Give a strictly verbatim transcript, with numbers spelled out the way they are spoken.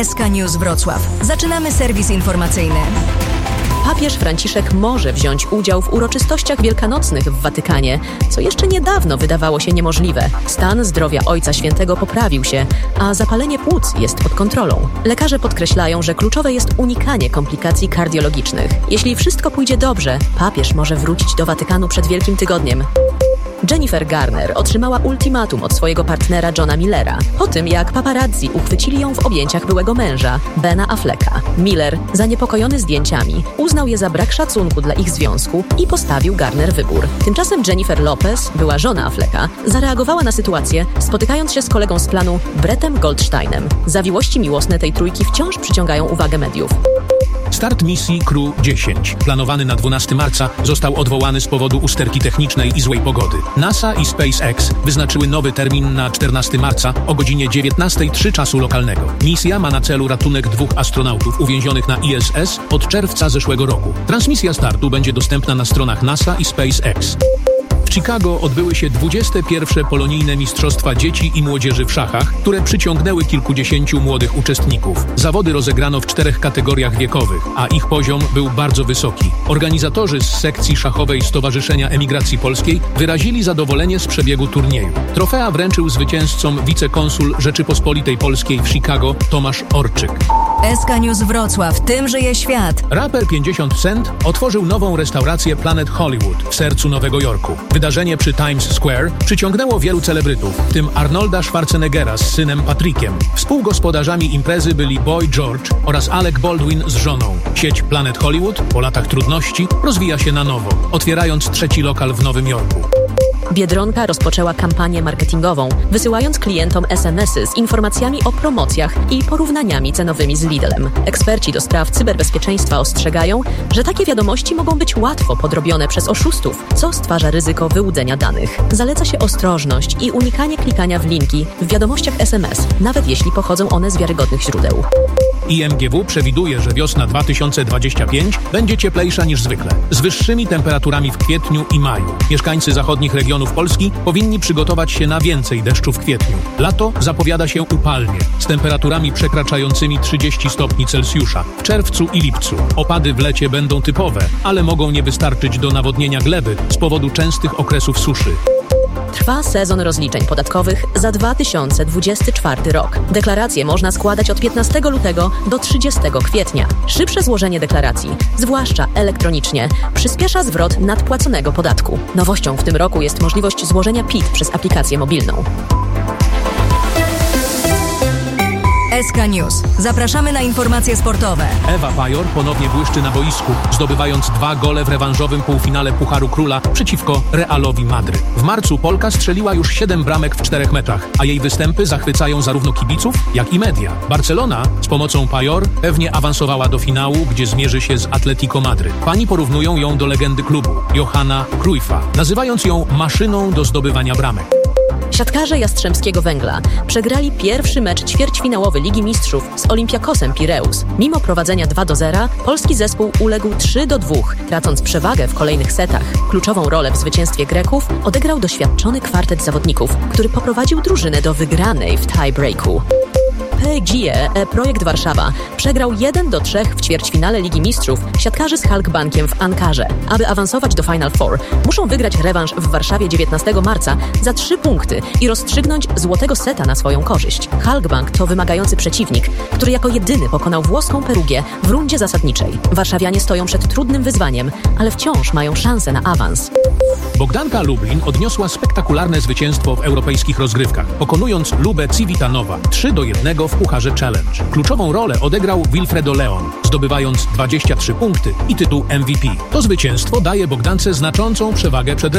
S K News Wrocław. Zaczynamy serwis informacyjny. Papież Franciszek może wziąć udział w uroczystościach wielkanocnych w Watykanie, co jeszcze niedawno wydawało się niemożliwe. Stan zdrowia Ojca Świętego poprawił się, a zapalenie płuc jest pod kontrolą. Lekarze podkreślają, że kluczowe jest unikanie komplikacji kardiologicznych. Jeśli wszystko pójdzie dobrze, papież może wrócić do Watykanu przed Wielkim Tygodniem. Jennifer Garner otrzymała ultimatum od swojego partnera Johna Millera po tym, jak paparazzi uchwycili ją w objęciach byłego męża, Bena Afflecka. Miller, zaniepokojony zdjęciami, uznał je za brak szacunku dla ich związku i postawił Garner wybór. Tymczasem Jennifer Lopez, była żona Afflecka, zareagowała na sytuację, spotykając się z kolegą z planu Brettem Goldsteinem. Zawiłości miłosne tej trójki wciąż przyciągają uwagę mediów. Start misji Crew dziesięć, planowany na dwunastego marca, został odwołany z powodu usterki technicznej i złej pogody. NASA i SpaceX wyznaczyły nowy termin na czternastego marca o godzinie dziewiętnastej trzy czasu lokalnego. Misja ma na celu ratunek dwóch astronautów uwięzionych na I S S od czerwca zeszłego roku. Transmisja startu będzie dostępna na stronach NASA i SpaceX. W Chicago odbyły się dwudzieste pierwsze polonijne mistrzostwa dzieci i młodzieży w szachach, które przyciągnęły kilkudziesięciu młodych uczestników. Zawody rozegrano w czterech kategoriach wiekowych, a ich poziom był bardzo wysoki. Organizatorzy z sekcji szachowej Stowarzyszenia Emigracji Polskiej wyrazili zadowolenie z przebiegu turnieju. Trofea wręczył zwycięzcom wicekonsul Rzeczypospolitej Polskiej w Chicago Tomasz Orczyk. S K News Wrocław, tym żyje świat. Raper pięćdziesiąt Cent otworzył nową restaurację Planet Hollywood w sercu Nowego Jorku. Wydarzenie przy Times Square przyciągnęło wielu celebrytów, w tym Arnolda Schwarzeneggera z synem Patrickiem. Współgospodarzami imprezy byli Boy George oraz Alec Baldwin z żoną. Sieć Planet Hollywood po latach trudności rozwija się na nowo, otwierając trzeci lokal w Nowym Jorku. Biedronka rozpoczęła kampanię marketingową, wysyłając klientom es em esy z informacjami o promocjach i porównaniami cenowymi z Lidlem. Eksperci do spraw cyberbezpieczeństwa ostrzegają, że takie wiadomości mogą być łatwo podrobione przez oszustów, co stwarza ryzyko wyłudzenia danych. Zaleca się ostrożność i unikanie klikania w linki w wiadomościach es em es, nawet jeśli pochodzą one z wiarygodnych źródeł. I M G W przewiduje, że wiosna dwa tysiące dwudziesta piąty będzie cieplejsza niż zwykle, z wyższymi temperaturami w kwietniu i maju. Mieszkańcy zachodnich regionów Polski powinni przygotować się na więcej deszczu w kwietniu. Lato zapowiada się upalnie, z temperaturami przekraczającymi trzydzieści stopni Celsjusza. W czerwcu i lipcu opady w lecie będą typowe, ale mogą nie wystarczyć do nawodnienia gleby z powodu częstych okresów suszy. Trwa sezon rozliczeń podatkowych za dwa tysiące dwudziesty czwarty rok. Deklaracje można składać od piętnastego lutego do trzydziestego kwietnia. Szybsze złożenie deklaracji, zwłaszcza elektronicznie, przyspiesza zwrot nadpłaconego podatku. Nowością w tym roku jest możliwość złożenia P I T przez aplikację mobilną. S K News. Zapraszamy na informacje sportowe. Ewa Pajor ponownie błyszczy na boisku, zdobywając dwa gole w rewanżowym półfinale Pucharu Króla przeciwko Realowi Madryt. W marcu Polka strzeliła już siedem bramek w czterech meczach, a jej występy zachwycają zarówno kibiców, jak i media. Barcelona z pomocą Pajor pewnie awansowała do finału, gdzie zmierzy się z Atletico Madryt. Pani porównują ją do legendy klubu, Johana Cruyffa, nazywając ją maszyną do zdobywania bramek. Siatkarze Jastrzębskiego Węgla przegrali pierwszy mecz ćwierćfinałowy Ligi Mistrzów z Olympiakosem Pireus. Mimo prowadzenia dwa do zera, polski zespół uległ trzy do dwóch, tracąc przewagę w kolejnych setach. Kluczową rolę w zwycięstwie Greków odegrał doświadczony kwartet zawodników, który poprowadził drużynę do wygranej w tiebreaku. P G E Projekt Warszawa przegrał jeden do trzech w ćwierćfinale Ligi Mistrzów siatkarzy z Halkbankiem w Ankarze. Aby awansować do Final Four, muszą wygrać rewanż w Warszawie dziewiętnastego marca za trzy punkty i rozstrzygnąć złotego seta na swoją korzyść. Halkbank to wymagający przeciwnik, który jako jedyny pokonał włoską Perugię w rundzie zasadniczej. Warszawianie stoją przed trudnym wyzwaniem, ale wciąż mają szansę na awans. Bogdanka Lublin odniosła spektakularne zwycięstwo w europejskich rozgrywkach, pokonując Lubę Civitanowa trzy do jednego w Pucharze Challenge. Kluczową rolę odegrał Wilfredo Leon, zdobywając dwadzieścia trzy punkty i tytuł M V P. To zwycięstwo daje Bogdance znaczącą przewagę przed